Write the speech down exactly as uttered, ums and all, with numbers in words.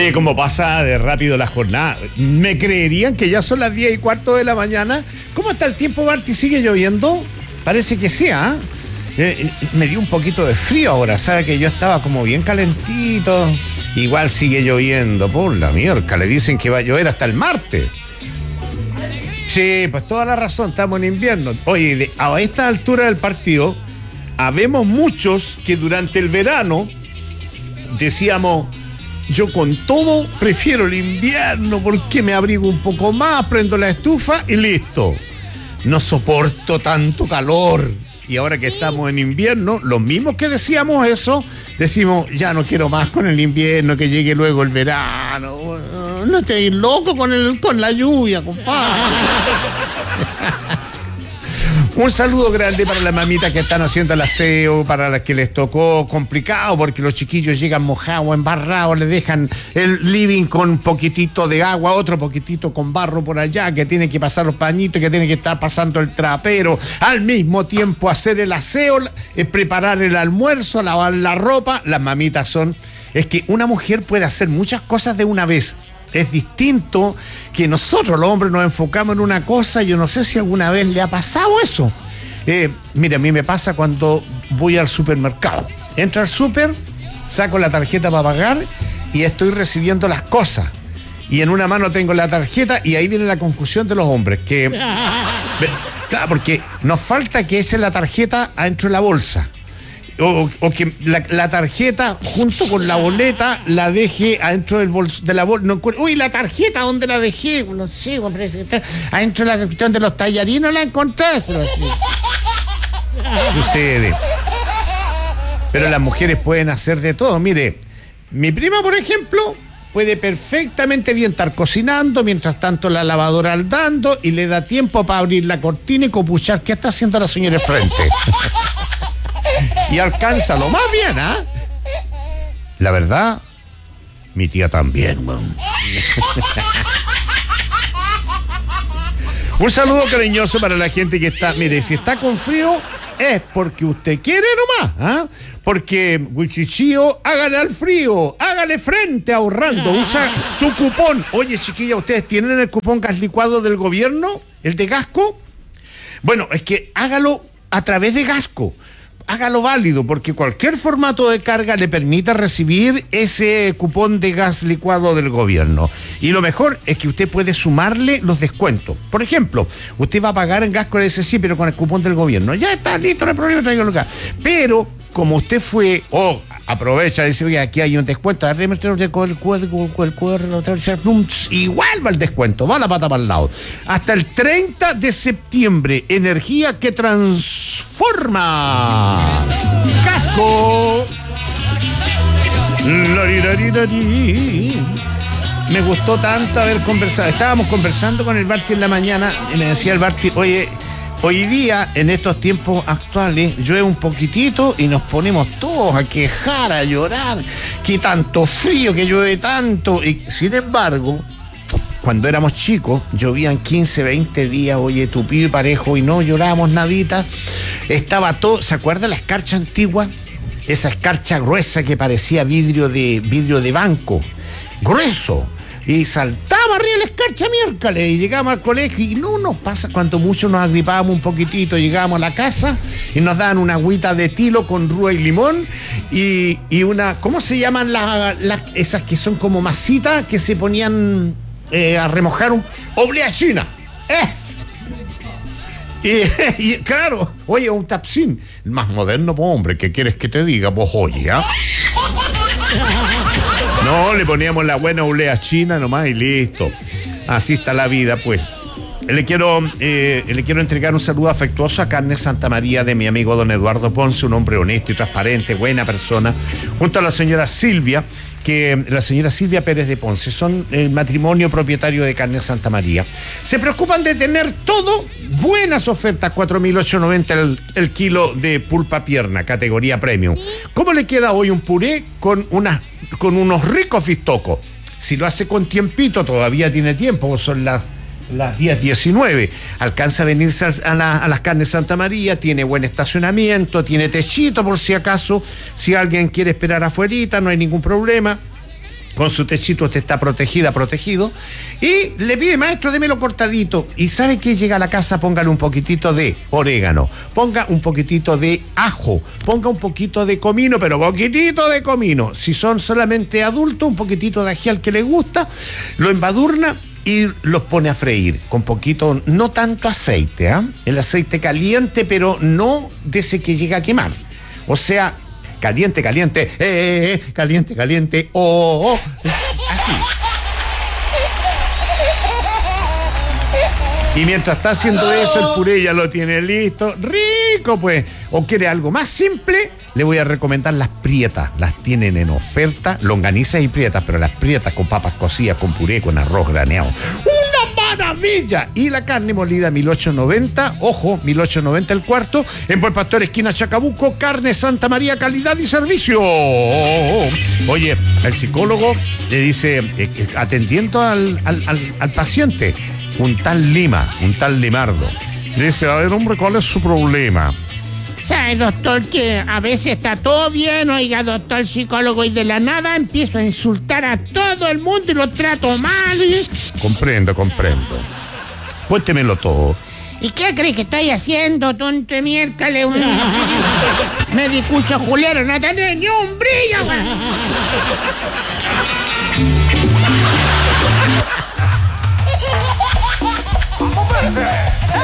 Oye, como pasa de rápido la jornada. ¿Me creerían que ya son las diez y cuarto de la mañana? ¿Cómo está el tiempo, Barty? ¿Sigue lloviendo? Parece que sí, ¿ah? ¿eh? Eh, me dio un poquito de frío ahora, ¿sabe? Que yo estaba como bien calentito. Igual sigue lloviendo, por la mierda. Le dicen que va a llover hasta el martes. Sí, pues toda la razón, estamos en invierno. Oye, de, a esta altura del partido, habemos muchos que durante el verano decíamos... Yo con todo prefiero el invierno porque me abrigo un poco más, prendo la estufa y listo. No soporto tanto calor. Y ahora que estamos en invierno, los mismos que decíamos eso, decimos, ya no quiero más con el invierno, que llegue luego el verano. No estéis loco con, el, con la lluvia, compadre. Un saludo grande para las mamitas que están haciendo el aseo, para las que les tocó complicado porque los chiquillos llegan mojados, embarrados, les dejan el living con un poquitito de agua, otro poquitito con barro por allá, que tienen que pasar los pañitos, que tienen que estar pasando el trapero, al mismo tiempo hacer el aseo, eh, preparar el almuerzo, lavar la ropa. Las mamitas son... Es que una mujer puede hacer muchas cosas de una vez. Es distinto que nosotros los hombres nos enfocamos en una cosa. Yo no sé si alguna vez le ha pasado eso. Eh, mira, a mí me pasa cuando voy al supermercado. Entro al súper, saco la tarjeta para pagar y estoy recibiendo las cosas. Y en una mano tengo la tarjeta y ahí viene la confusión de los hombres. Que, claro, porque nos falta que esa es la tarjeta adentro de la bolsa. O, o que la, la tarjeta junto con la boleta la deje adentro del bolso de la bolsa. No, uy, la tarjeta, ¿dónde la dejé? No sé, hombre, adentro de la cuestión de los tallarinos la encontré. Sucede. Pero las mujeres pueden hacer de todo. Mire, mi prima, por ejemplo, puede perfectamente bien estar cocinando, mientras tanto la lavadora al dando, y le da tiempo para abrir la cortina y copuchar qué está haciendo la señora enfrente. Y alcanza lo más bien, ¿ah? ¿eh? La verdad, mi tía también, man. Un saludo cariñoso para la gente que está... Mire, si está con frío, es porque usted quiere nomás, ¿ah? ¿eh? Porque, Wichichío, hágale al frío, hágale frente ahorrando, usa tu cupón. Oye, chiquilla, ¿ustedes tienen el cupón gas licuado del gobierno? ¿El de Gasco? Bueno, es que hágalo a través de Gasco. Hágalo válido, porque cualquier formato de carga le permite recibir ese cupón de gas licuado del gobierno. Y lo mejor es que usted puede sumarle los descuentos. Por ejemplo, usted va a pagar en Gasco ese sí, pero con el cupón del gobierno. Ya está listo, no hay problema, tráigalo acá. Pero, como usted fue, o oh, aprovecha, dice, oye, aquí hay un descuento, igual va el descuento, va la pata para el lado. Hasta el treinta de septiembre, energía que transforma. Gasco. Me gustó tanto haber conversado. Estábamos conversando con el Barty en la mañana y me decía el Barty, oye, hoy día, en estos tiempos actuales, llueve un poquitito y nos ponemos todos a quejar, a llorar, que tanto frío, que llueve tanto. Y sin embargo, cuando éramos chicos, llovían quince, veinte días, oye, tupido y parejo, y no llorábamos nadita. Estaba todo, ¿se acuerda la escarcha antigua? Esa escarcha gruesa que parecía vidrio de, vidrio de banco, grueso. Y saltaba arriba la escarcha miércoles y llegábamos al colegio y no nos pasa, cuanto mucho nos agripábamos un poquitito, llegábamos a la casa y nos daban una agüita de tilo con rúa y limón y, y una, ¿cómo se llaman las, las esas que son como masitas que se ponían eh, a remojar? Un oblea china. Es. Y, y claro, oye, un tapsín más moderno, pues hombre, ¿qué quieres que te diga? Pues oye, ¿ah? No, le poníamos la buena olea china nomás y listo. Así está la vida, pues. Le quiero, eh, le quiero entregar un saludo afectuoso a Carnes Santa María de mi amigo don Eduardo Ponce, un hombre honesto y transparente, buena persona, junto a la señora Silvia, que la señora Silvia Pérez de Ponce, son el matrimonio propietario de Carnes Santa María. Se preocupan de tener todo, buenas ofertas, cuatro mil ochocientos noventa el, el kilo de pulpa pierna, categoría premium. ¿Cómo le queda hoy un puré con, una, con unos ricos fistocos? Si lo hace con tiempito, todavía tiene tiempo, son las... las diez diecinueve, alcanza a venirse a, la, a las Carnes Santa María, tiene buen estacionamiento, tiene techito por si acaso, si alguien quiere esperar afuerita, no hay ningún problema. con su techito usted está protegida, protegido, y le pide, maestro, démelo cortadito. Y sabe que llega a la casa, póngale un poquitito de orégano, ponga un poquitito de ajo, ponga un poquito de comino, pero poquitito de comino. Si son solamente adultos, un poquitito de ají al que le gusta, lo embadurna y los pone a freír con poquito, no tanto aceite, ¿eh? El aceite caliente, pero no de ese que llega a quemar. O sea, caliente, caliente, eh, eh, eh, caliente, caliente, oh, oh, así. Y mientras está haciendo eso, el puré ya lo tiene listo, rico pues. O quiere algo más simple, le voy a recomendar las prietas. Las tienen en oferta, longanizas y prietas, pero las prietas con papas cocidas, con puré, con arroz graneado. ¡Una maravilla! Y la carne molida mil ochocientos noventa, ojo, mil ochocientos noventa el cuarto, en Buen Pastor, esquina Chacabuco, carne Santa María, calidad y servicio. Oye, el psicólogo le dice, eh, atendiendo al, al, al, al paciente, un tal Lima, un tal Limardo. Le dice, a ver, hombre, ¿cuál es su problema? ¿Sabe, doctor, que a veces está todo bien, oiga, doctor psicólogo, y de la nada empiezo a insultar a todo el mundo y lo trato mal? Y... Comprendo, comprendo. Cuéntemelo todo. ¿Y qué cree que estoy haciendo, tonto de miércoles? Un... Me discucho, Juliano, no tenés ni un brillo, güey.